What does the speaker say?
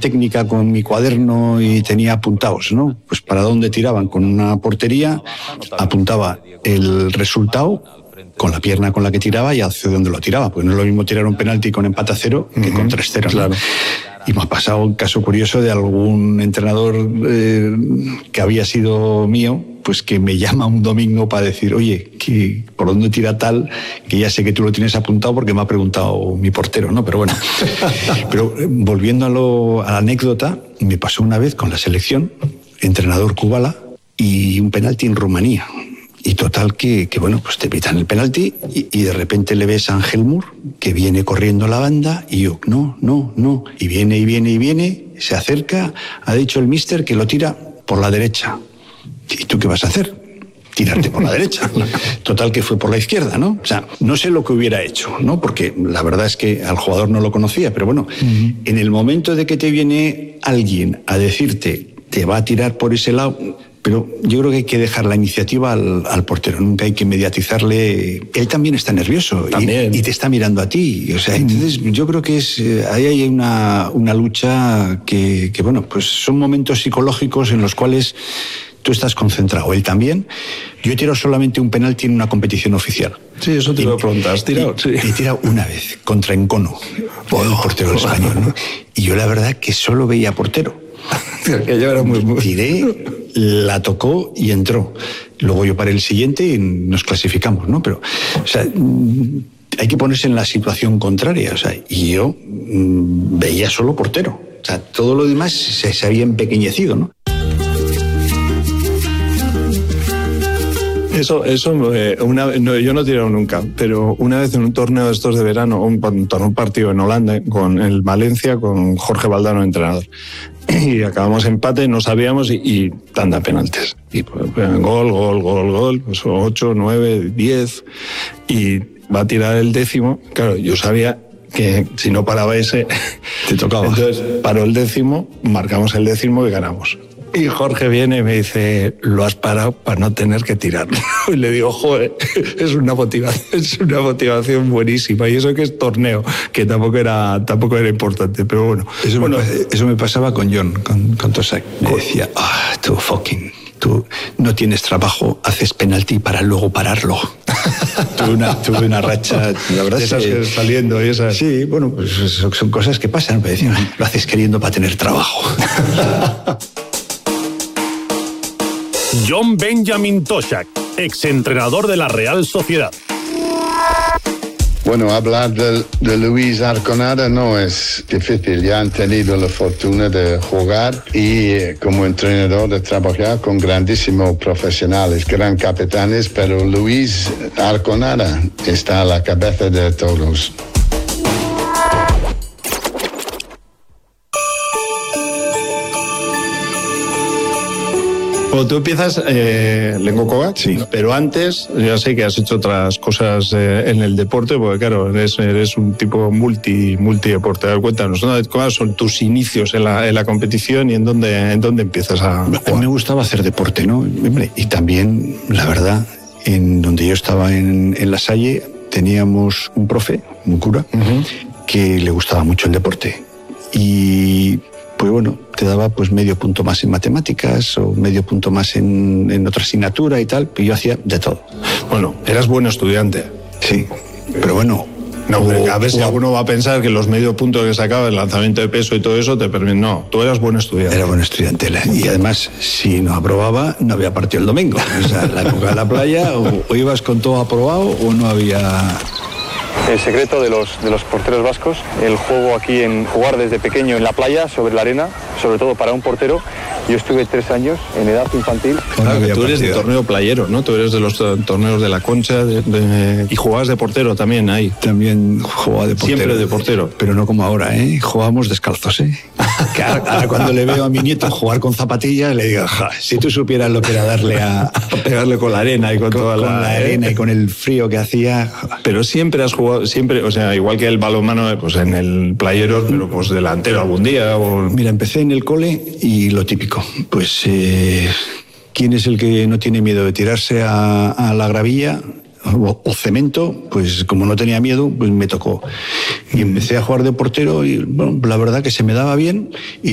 técnica con mi cuaderno y tenía apuntados, ¿no? Pues para dónde tiraban con una portería, apuntaba el resultado con la pierna con la que tiraba y hacia dónde lo tiraba, porque no es lo mismo tirar un penalti con empate a 0 que con 3-0, ¿no? Claro. Y me ha pasado un caso curioso de algún entrenador que había sido mío, pues que me llama un domingo para decir, oye, que por dónde tira tal, que ya sé que tú lo tienes apuntado porque me ha preguntado mi portero, ¿no? Pero bueno, pero volviendo a la anécdota, me pasó una vez con la selección, entrenador Kubala, y un penalti en Rumanía. Y total que bueno, pues te pitan el penalti y de repente le ves a Ángel Moore que viene corriendo a la banda y yo, no. Y viene, se acerca, ha dicho el míster que lo tira por la derecha. ¿Y tú qué vas a hacer? Tirarte por la derecha. Total que fue por la izquierda, ¿no? O sea, no sé lo que hubiera hecho, ¿no? Porque la verdad es que al jugador no lo conocía, pero bueno, en el momento de que te viene alguien a decirte, te va a tirar por ese lado... Pero yo creo que hay que dejar la iniciativa al portero, nunca hay que mediatizarle. Él también está nervioso y te está mirando a ti. O sea, entonces yo creo que ahí hay una lucha que, bueno, pues son momentos psicológicos en los cuales tú estás concentrado. Él también. Yo he tirado solamente un penalti en una competición oficial. Sí, eso te iba a preguntar. ¿Has tirado? Sí. He tirado una vez, contra Encono, el portero del Español, ¿no? Y yo la verdad que solo veía portero. Que yo era muy... Tiré, la tocó y entró. Luego yo paré el siguiente y nos clasificamos, ¿no? Pero, o sea, hay que ponerse en la situación contraria, o sea, y yo veía solo portero. O sea, todo lo demás se había empequeñecido, ¿no? Eso yo no he tirado nunca, pero una vez en un torneo de estos de verano, un partido en Holanda, con el Valencia, con Jorge Valdano, entrenador. Y acabamos empate, no sabíamos, y tanda penaltis. Y pues, gol, pues 8, 9, 10, y va a tirar el 10º. Claro, yo sabía que si no paraba ese, te tocaba. Entonces paró el 10º, marcamos el 10º y ganamos. Y Jorge viene y me dice, lo has parado para no tener que tirarlo. Y le digo, joder, es una motivación buenísima. Y eso que es torneo, que tampoco era importante, pero bueno. Eso me pasaba con John, con Tosak. Me decía, tú no tienes trabajo, haces penalti para luego pararlo. tuve una racha, la verdad esas que saliendo y esas. Sí, bueno, pues son cosas que pasan. Me decían, lo haces queriendo para tener trabajo. John Benjamin Toshak, exentrenador de la Real Sociedad. Bueno, hablar de Luis Arconada no es difícil. Ya han tenido la fortuna de jugar y como entrenador de trabajar con grandísimos profesionales, gran capitanes, pero Luis Arconada está a la cabeza de todos. Cuando tú empiezas Lengo Kovac, sí. Pero antes ya sé que has hecho otras cosas en el deporte, porque claro, eres un tipo multideporte. Cuéntanos, ¿cuáles son tus inicios en la competición y en dónde empiezas a jugar? A mí me gustaba hacer deporte, ¿no? Y también, la verdad, en donde yo estaba en La Salle, teníamos un profe, un cura, que le gustaba mucho el deporte. Y pues bueno, te daba pues medio punto más en matemáticas o medio punto más en otra asignatura y tal, pero yo hacía de todo. Bueno, eras buen estudiante. Sí, pero bueno... No, a ver si alguno va a pensar que los medio puntos que sacaba, el lanzamiento de peso y todo eso, te permite. No, tú eras buen estudiante. Era buen estudiante. Y además, si no aprobaba, no había partido el domingo. O sea, la época de la playa, o ibas con todo aprobado o no había... El secreto de los porteros vascos, el juego aquí en jugar desde pequeño en la playa, sobre la arena, sobre todo para un portero. Yo estuve 3 años en edad infantil. Claro, que tú eres de torneo playero, ¿no? Tú eres de los torneos de la Concha y jugabas de portero también ahí. También jugaba de portero. Siempre de portero. Pero no como ahora, ¿eh? Jugábamos descalzos, ¿eh? Que ahora cuando le veo a mi nieto jugar con zapatillas, le digo, si tú supieras lo que era darle a pegarle con la arena y con toda la arena y con el frío que hacía. Pero siempre has jugado, siempre, o sea, igual que el balonmano, pues en el playero, pero pues delantero algún día. Mira, empecé en el cole y lo típico, pues ¿quién es el que no tiene miedo de tirarse a la gravilla o cemento? Pues como no tenía miedo, pues me tocó. Y empecé a jugar de portero y bueno, la verdad que se me daba bien.